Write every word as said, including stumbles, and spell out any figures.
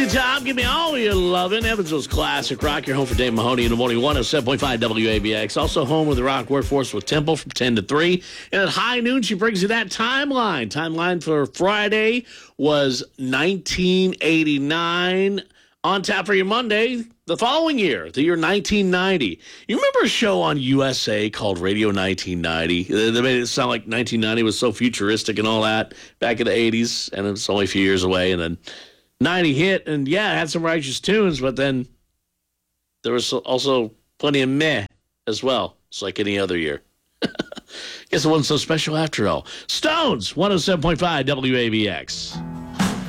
Easy Time, give me all your lovin'. Evansville's classic rock. Your home for Dave Mahoney in the morning. one oh seven point five W A B X. Also home with the rock workforce with Temple from ten to three. And at high noon, she brings you that timeline. Timeline for Friday was nineteen eighty-nine. On tap for your Monday, the following year, the year nineteen ninety. You remember a show on U S A called Radio nineteen ninety? They made it sound like nineteen ninety was so futuristic and all that back in the eighties, and it's only a few years away. And then ninety hit, and yeah, it had some righteous tunes, but then there was also plenty of meh as well. It's like any other year. Guess it wasn't so special after all. Stones, one oh seven point five W A B X.